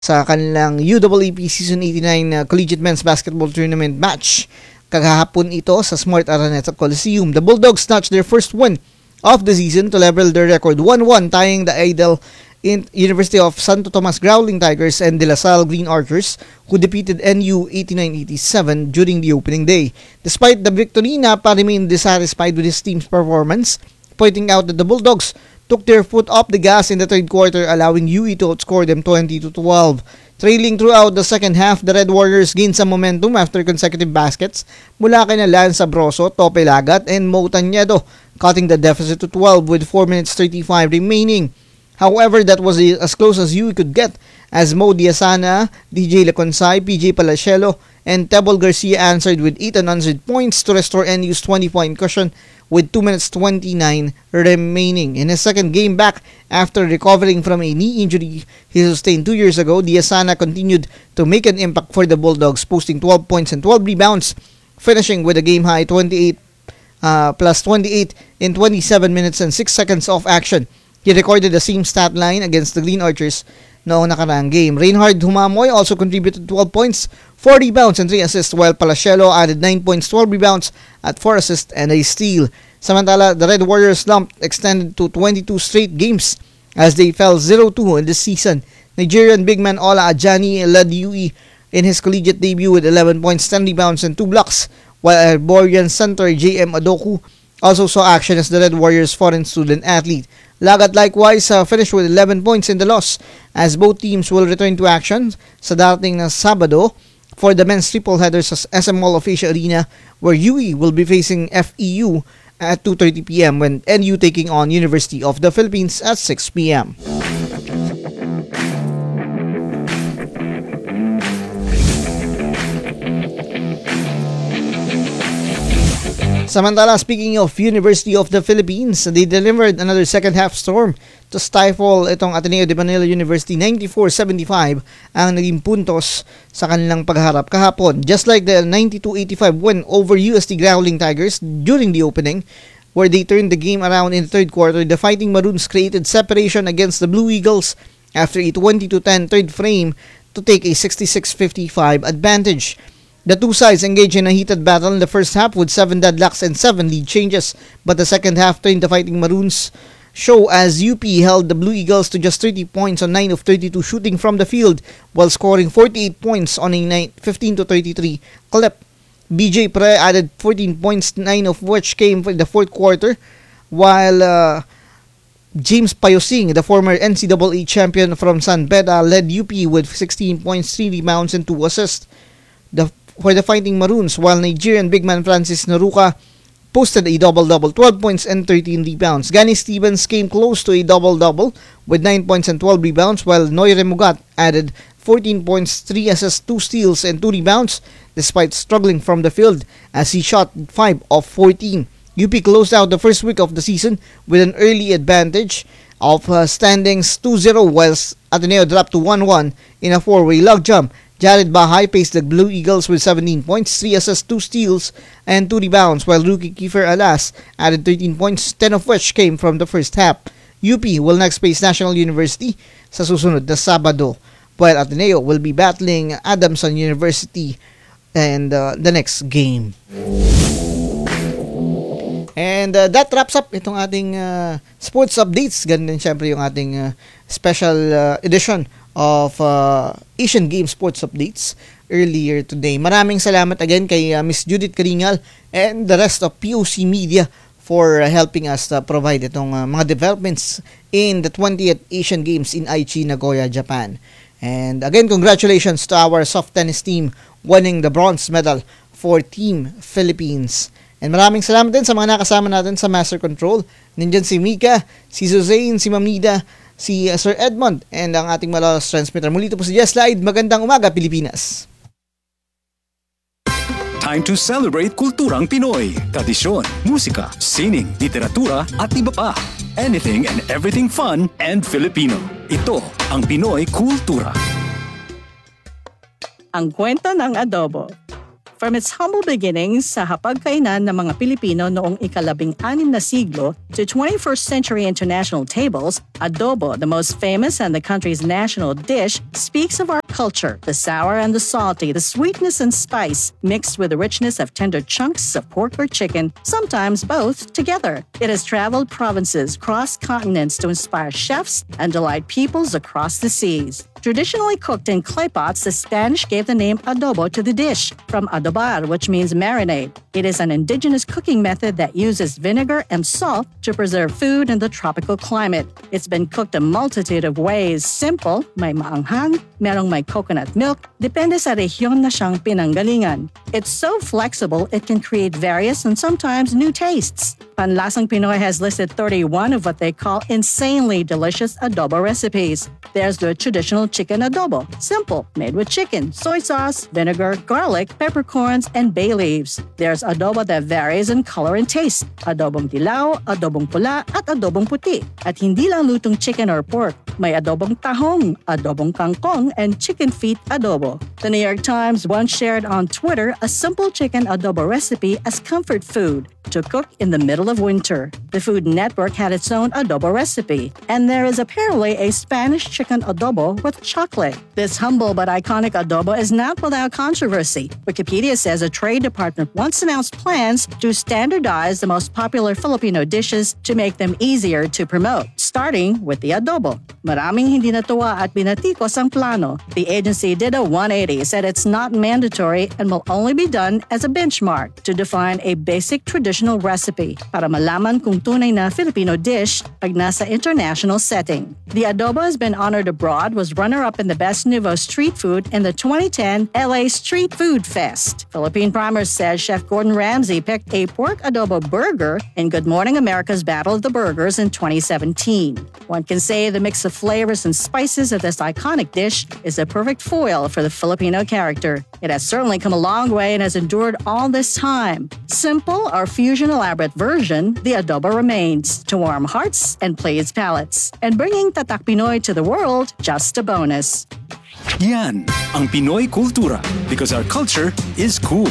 sa kanilang UAAP Season 89 Collegiate Men's Basketball Tournament match. Kagahapon ito sa Smart Araneta Coliseum. The Bulldogs snatched their first win of the season to level their record 1-1, tying the idol in University of Santo Tomas Growling Tigers and De La Salle Green Archers, who defeated NU 89-87 during the opening day. Despite the victory, Napa remained dissatisfied with his team's performance, pointing out that the Bulldogs took their foot off the gas in the third quarter, allowing UE to outscore them 20-12. Trailing throughout the second half, the Red Warriors gained some momentum after consecutive baskets mula kina Lance Sabroso, Tope Lagat, and Mo Tañedo, cutting the deficit to 12 with 4 minutes 35 remaining. However, that was as close as UE could get, as Mo Diazana, DJ Laconsay, PJ Palacielo, and Tebol Garcia answered with 8 unanswered points to restore NU's 20-point cushion with 2 minutes 29 remaining. In his second game back after recovering from a knee injury he sustained 2 years ago, Diazana continued to make an impact for the Bulldogs, posting 12 points and 12 rebounds, finishing with a game-high 28 plus 28 in 27 minutes and 6 seconds of action. He recorded the same stat line against the Green Archers noong nakaraang game. Reinhard Humamoy also contributed 12 points, 4 rebounds and 3 assists, while Palacielo added 9 points, 12 rebounds at 4 assists and a steal. Samantala, the Red Warriors slump extended to 22 straight games as they fell 0-2 in this season. Nigerian big man Ola Ajani led UE in his collegiate debut with 11 points, 10 rebounds and 2 blocks, while Arborian center JM Adoku also saw action as the Red Warriors' foreign student athlete. Lagat likewise finished with 11 points in the loss, as both teams will return to action sa darating na Sabado for the men's triple header sa SM Mall of Asia Arena, where UE will be facing FEU at 2:30 p.m. when NU taking on University of the Philippines at 6 p.m. Samantala, speaking of University of the Philippines, they delivered another second half storm to stifle itong Ateneo de Manila University. 94-75 ang naging puntos sa kanilang pagharap kahapon. Just like the 92-85 win over UST Growling Tigers during the opening, where they turned the game around in the third quarter, the Fighting Maroons created separation against the Blue Eagles after a 20-10 third frame to take a 66-55 advantage. The two sides engaged in a heated battle in the first half with 7 deadlocks and 7 lead changes, but the second half turned the Fighting Maroons show as UP held the Blue Eagles to just 30 points on 9 of 32 shooting from the field, while scoring 48 points on a 15-33 clip. BJ Pre added 14 points, 9 of which came in the fourth quarter, while James Payosing, the former NCAA champion from San Beda, led UP with 16 points, 3 rebounds, and 2 assists. For the Fighting Maroons, while Nigerian big man Francis Naruka posted a double-double, 12 points and 13 rebounds. Gani Stevens came close to a double-double with 9 points and 12 rebounds, while Noy Remugat added 14 points, 3 assists, 2 steals, and 2 rebounds, despite struggling from the field as he shot 5 of 14. UP closed out the first week of the season with an early advantage of standings 2-0, whilst Ateneo dropped to 1-1 in a 4-way logjam. Jared Bahay paced the Blue Eagles with 17 points, 3 assists, 2 steals, and 2 rebounds, while rookie Kiefer Alas added 13 points, 10 of which came from the first half. UP will next face National University sa susunod na Sabado, while Ateneo will be battling Adamson University in the next game. And that wraps up itong ating sports updates. Ganun din syempre yung ating special edition of Asian Games Sports Updates earlier today. Maraming salamat again kay Miss Judith Karingal and the rest of POC Media for helping us provide itong mga developments in the 20th Asian Games in Aichi, Nagoya, Japan. And again, congratulations to our soft tennis team winning the bronze medal for Team Philippines. And maraming salamat din sa mga nakasama natin sa Master Control. Nandyan si Mika, si Suzanne, si Mamnida, si Sir Edmond, and ang ating malalas transmitter. Muli ito po si Jess Laid. Magandang umaga, Pilipinas. Time to celebrate kulturang Pinoy. Tradisyon, musika, sining, literatura, at iba pa. Anything and everything fun and Filipino. Ito ang Pinoy Kultura. Ang kwento ng adobo. From its humble beginnings sa hapagkainan ng mga Pilipino noong ika-16 na siglo to 21st century international tables, adobo, the most famous and the country's national dish, speaks of our culture, the sour and the salty, the sweetness and spice, mixed with the richness of tender chunks of pork or chicken, sometimes both together. It has traveled provinces, crossed continents to inspire chefs and delight peoples across the seas. Traditionally cooked in clay pots, the Spanish gave the name adobo to the dish, from adobar, which means marinade. It is an indigenous cooking method that uses vinegar and salt to preserve food in the tropical climate. It's been cooked a multitude of ways. Simple, may maanghang, merong may coconut milk, depende sa rehiyon na siyang pinanggalingan. It's so flexible, it can create various and sometimes new tastes. Panlasang Pinoy has listed 31 of what they call insanely delicious adobo recipes. There's the traditional chicken adobo, simple, made with chicken, soy sauce, vinegar, garlic, peppercorns, and bay leaves. There's adobo that varies in color and taste, adobong dilaw, adobong pula, at adobong puti. At hindi lang lutong chicken or pork, may adobong tahong, adobong kangkong, and chicken feet adobo. The New York Times once shared on Twitter a simple chicken adobo recipe as comfort food to cook in the middle of winter. The Food Network had its own adobo recipe, and there is apparently a Spanish chicken adobo with chocolate. This humble but iconic adobo is not without controversy. Wikipedia says a trade department once announced plans to standardize the most popular Filipino dishes to make them easier to promote, starting with the adobo. Maraming hindi natuwa at binatikos ang plano. The agency did a 180, said it's not mandatory and will only be done as a benchmark to define a basic traditional recipe para malaman kung tunay na Filipino dish pag nasa international setting. The adobo has been honored abroad, was runner-up in the Best Nouveau Street Food in the 2010 LA Street Food Fest. Philippine Primer says Chef Gordon Ramsay picked a pork adobo burger in Good Morning America's Battle of the Burgers in 2017. One can say the mix of flavors and spices of this iconic dish is a perfect foil for the Filipino character. It has certainly come a long way and has endured all this time. Simple or fusion elaborate version, the adobo remains to warm hearts and please palates. And bringing Tatak Pinoy to the world, just a bonus. Yan ang Pinoy Kultura because our culture is cool.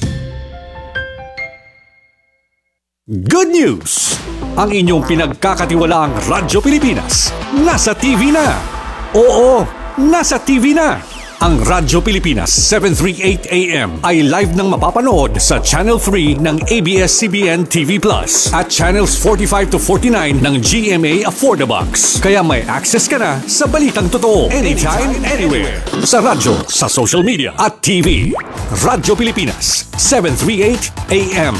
Good news! Ang inyong pinagkakatiwalaang Radyo Pilipinas nasa TV na! Oo, nasa TV na! Ang Radyo Pilipinas 738 AM ay live nang mapapanood sa Channel 3 ng ABS-CBN TV Plus at Channels 45 to 49 ng GMA Affordabox. Kaya may access ka na sa balitang totoo anytime, anywhere. Sa radyo, sa social media at TV. Radyo Pilipinas 738 AM.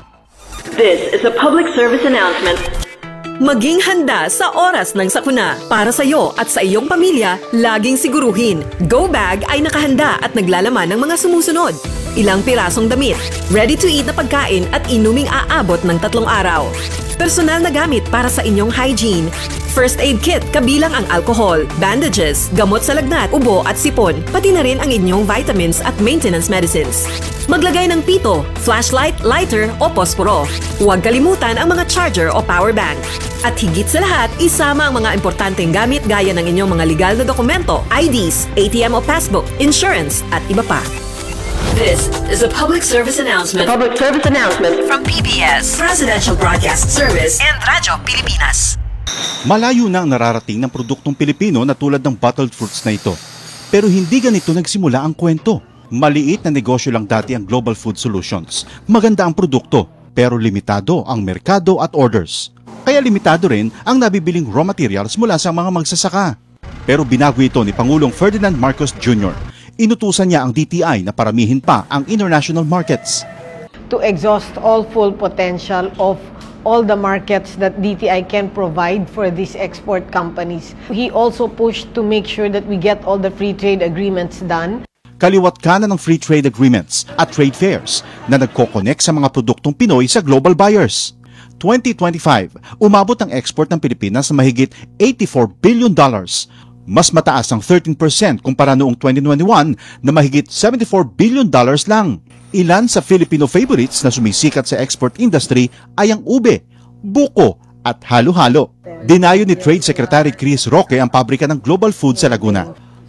This is a public service announcement. Maging handa sa oras ng sakuna. Para sa iyo at sa iyong pamilya, laging siguruhin, Go Bag ay nakahanda at naglalaman ng mga sumusunod. Ilang pirasong damit, ready-to-eat na pagkain at inuming aabot ng 3 araw. Personal na gamit para sa inyong hygiene. First aid kit kabilang ang alcohol, bandages, gamot sa lagnat, ubo at sipon, pati na rin ang inyong vitamins at maintenance medicines. Maglagay ng pito, flashlight, lighter o posporo. Huwag kalimutan ang mga charger o power bank. At higit sa lahat, isama ang mga importanteng gamit gaya ng inyong mga legal na dokumento, IDs, ATM o passbook, insurance at iba pa. This is a public service announcement. Public service announcement From PBS, Presidential Broadcast Service and Radyo Pilipinas. Malayo na ang nararating ng produktong Pilipino na tulad ng bottled fruits na ito. Pero hindi ganito nagsimula ang kwento. Maliit na negosyo lang dati ang Global Food Solutions. Maganda ang produkto, pero limitado ang merkado at orders. Kaya limitado rin ang nabibiling raw materials mula sa mga magsasaka. Pero binago ito ni Pangulong Ferdinand Marcos Jr. Inutusan niya ang DTI na paramihin pa ang international markets. To exhaust all full potential of all the markets that DTI can provide for these export companies. He also pushed to make sure that we get all the free trade agreements done. Kaliwat kanan ng free trade agreements at trade fairs na nagko-connect sa mga produktong Pinoy sa global buyers. 2025, umabot ang export ng Pilipinas sa mahigit $84 billion. Mas mataas ang 13% kumpara noong 2021 na mahigit $74 billion lang. Ilan sa Filipino favorites na sumisikat sa export industry ay ang ube, buko at halo-halo. Dinayo ni Trade Secretary Chris Roque ang pabrika ng Global Food sa Laguna.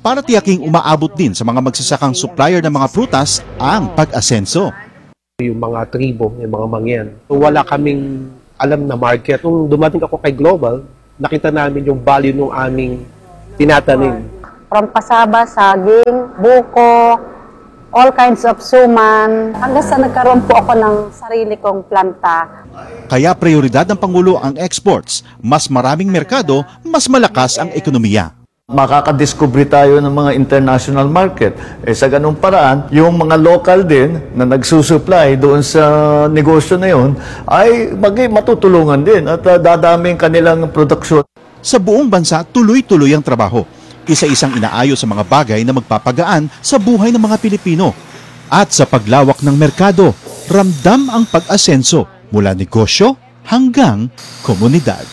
para tiyaking umaabot din sa mga magsasakang supplier ng mga prutas ang pag-asenso. Yung mga tribo, yung mga mangyan. So wala kaming alam na market. Nung dumating ako kay Global, nakita namin yung value ng aming tinatanim. From pasaba, saging, buko, all kinds of suman. Hanggang sa nagkaroon po ako ng sarili kong planta. Kaya prioridad ng Pangulo ang exports. Mas maraming merkado, mas malakas ang ekonomiya. Makakadiscovery tayo ng mga international market. Sa ganung paraan, yung mga local din na nagsusupply doon sa negosyo na yun ay matutulungan din at dadami ang kanilang produksyon. Sa buong bansa, tuloy-tuloy ang trabaho. Isa-isang inaayos sa mga bagay na magpapagaan sa buhay ng mga Pilipino. At sa paglawak ng merkado, ramdam ang pag-asenso mula negosyo hanggang komunidad.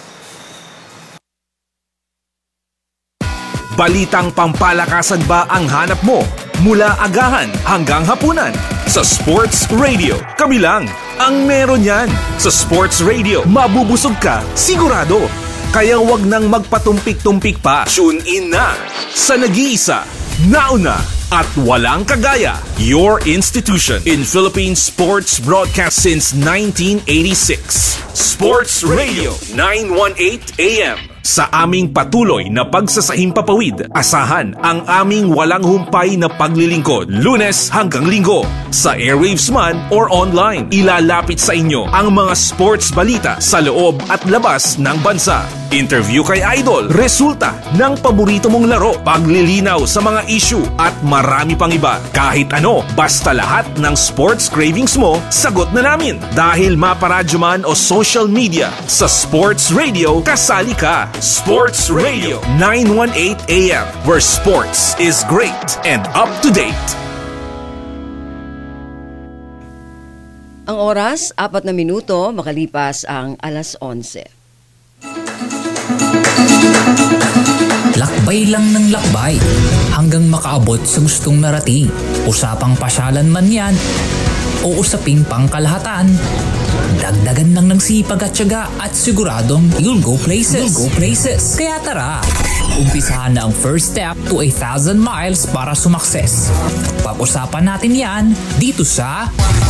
Balitang pampalakasan ba ang hanap mo? Mula agahan hanggang hapunan. Sa Sports Radio, kami lang ang meron yan. Sa Sports Radio, mabubusog ka, sigurado. Kaya wag nang magpatumpik-tumpik pa. Tune in na sa nag-iisa, nauna at walang kagaya. Your institution in Philippine sports broadcast since 1986. Sports Radio 918 AM. Sa aming patuloy na pagsasahimpapawid, asahan ang aming walang humpay na paglilingkod, Lunes hanggang Linggo. Sa airwaves man or online, ilalapit sa inyo ang mga sports balita sa loob at labas ng bansa. Interview kay Idol, resulta ng paborito mong laro, paglilinaw sa mga issue at marami pang iba. Kahit ano, basta lahat ng sports cravings mo, sagot na namin. Dahil maparadyo man o social media, sa Sports Radio, kasali ka. Sports Radio 918 AM, where sports is great and up to date. Ang oras, 4 na minuto, makalipas ang 11:00. Lakbay lang ng lakbay hanggang makaabot sa gustong narating. Usapang pasyalan man yan o usaping pangkalahatan. Dagdagan lang ng sipag at tiyaga at siguradong you'll go places. Kaya tara, umpisahan na ang first step to 1,000 miles para sumakses. Pag-usapan natin yan dito sa